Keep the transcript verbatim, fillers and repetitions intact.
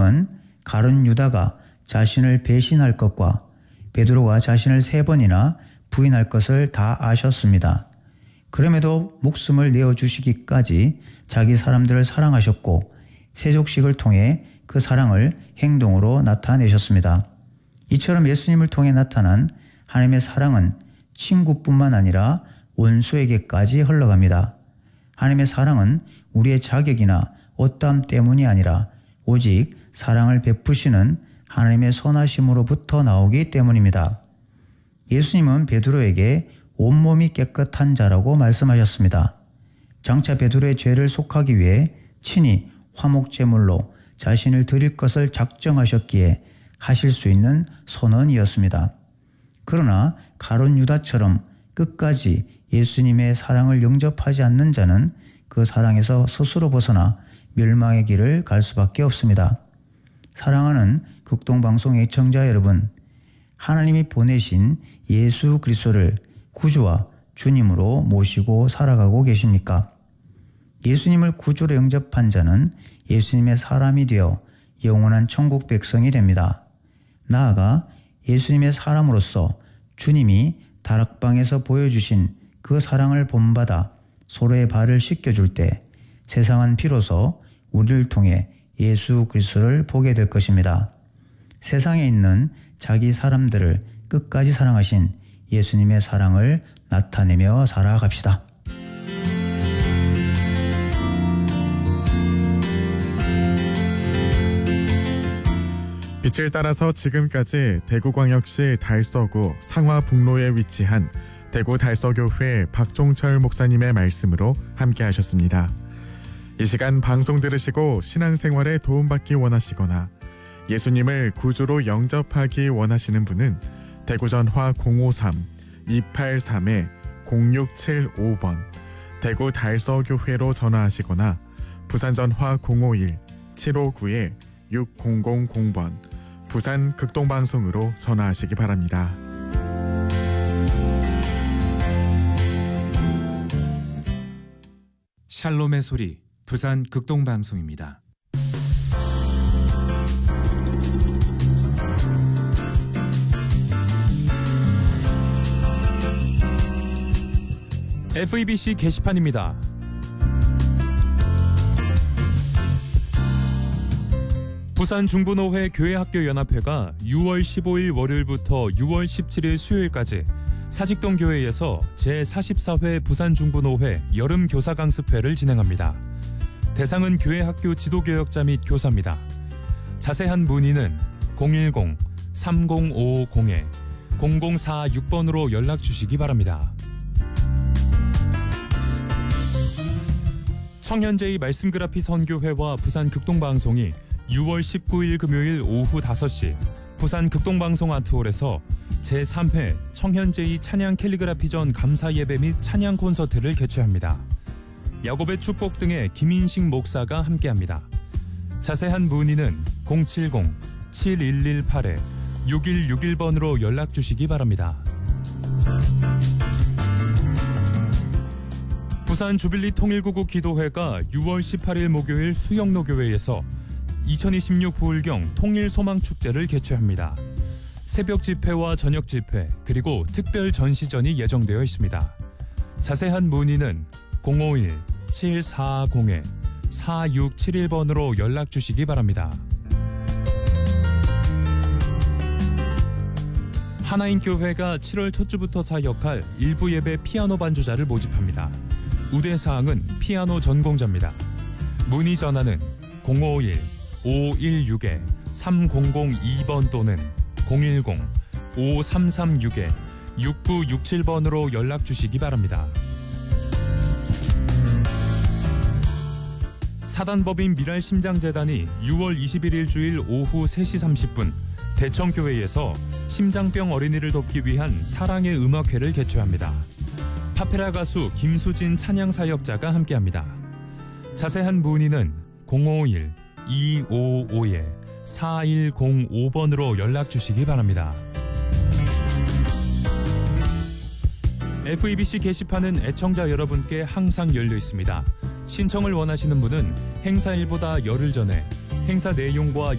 예수님은 가룟 유다가 자신을 배신할 것과 베드로가 자신을 세 번이나 부인할 것을 다 아셨습니다. 그럼에도 목숨을 내어주시기까지 자기 사람들을 사랑하셨고 세족식을 통해 그 사랑을 행동으로 나타내셨습니다. 이처럼 예수님을 통해 나타난 하나님의 사랑은 친구뿐만 아니라 원수에게까지 흘러갑니다. 하나님의 사랑은 우리의 자격이나 어떠함 때문이 아니라 오직 사랑을 베푸시는 하나님의 선하심으로부터 나오기 때문입니다. 예수님은 베드로에게 온몸이 깨끗한 자라고 말씀하셨습니다. 장차 베드로의 죄를 속하기 위해 친히 화목제물로 자신을 드릴 것을 작정하셨기에 하실 수 있는 선언이었습니다. 그러나 가룟 유다처럼 끝까지 예수님의 사랑을 영접하지 않는 자는 그 사랑에서 스스로 벗어나 멸망의 길을 갈 수밖에 없습니다. 사랑하는 극동방송 애청자 여러분, 하나님이 보내신 예수 그리스도를 구주와 주님으로 모시고 살아가고 계십니까? 예수님을 구주로 영접한 자는 예수님의 사람이 되어 영원한 천국 백성이 됩니다. 나아가 예수님의 사람으로서 주님이 다락방에서 보여주신 그 사랑을 본받아 서로의 발을 씻겨줄 때 세상은 비로소 우리를 통해 예수 그리스도를 보게 될 것입니다. 세상에 있는 자기 사람들을 끝까지 사랑하신 예수님의 사랑을 나타내며 살아갑시다. 빛을 따라서 지금까지 대구광역시 달서구 상화북로에 위치한 대구 달서교회 박종철 목사님의 말씀으로 함께 하셨습니다. 이 시간 방송 들으시고 신앙생활에 도움받기 원하시거나 예수님을 구주로 영접하기 원하시는 분은 대구전화 공오삼 이팔삼 공육칠오 번 대구 달서교회로 전화하시거나 부산전화 공오일 칠오구 육공공공 번 부산 극동방송으로 전화하시기 바랍니다. 샬롬의 소리 부산 극동방송입니다. 에프이비씨 게시판입니다. 부산 중부노회 교회학교연합회가 유월 십오일 월요일부터 유월 십칠일 수요일까지 사직동 교회에서 제사십사 회 부산 중부노회 여름 교사 강습회를 진행합니다. 대상은 교회학교 지도교역자 및 교사입니다. 자세한 문의는 공일공 삼공오오공 공공사육 번으로 연락 주시기 바랍니다. 청년제의 말씀그라피 선교회와 부산 극동방송이 유월 십구일 금요일 오후 다섯 시 부산 극동방송 아트홀에서 제삼 회 청년제의 찬양 캘리그라피전 감사예배 및 찬양 콘서트를 개최합니다. 야곱의 축복 등의 김인식 목사가 함께합니다. 자세한 문의는 공칠공 칠일일팔 육일육일 번으로 연락 주시기 바랍니다. 부산 주빌리 통일구국 기도회가 유월 십팔일 목요일 수영로교회에서 이천이십육 부울경 통일소망축제를 개최합니다. 새벽 집회와 저녁 집회 그리고 특별 전시전이 예정되어 있습니다. 자세한 문의는 공오일 칠사공 사육칠일 번으로 연락 주시기 바랍니다. 하나인교회가 칠월 첫 주부터 사역할 일부 예배 피아노 반주자를 모집합니다. 우대사항은 피아노 전공자입니다. 문의 전화는 공오일 오일육 삼공공이 번 또는 공일공 오삼삼육 육구육칠 번으로 연락 주시기 바랍니다. 사단법인 미랄심장재단이 유월 이십일일 주일 오후 세 시 삼십 분 대청교회에서 심장병 어린이를 돕기 위한 사랑의 음악회를 개최합니다. 파페라 가수 김수진 찬양사역자가 함께합니다. 자세한 문의는 공오일 이오오 사일공오 번으로 연락 주시기 바랍니다. 에프이비씨 게시판은 애청자 여러분께 항상 열려 있습니다. 신청을 원하시는 분은 행사일보다 열흘 전에 행사 내용과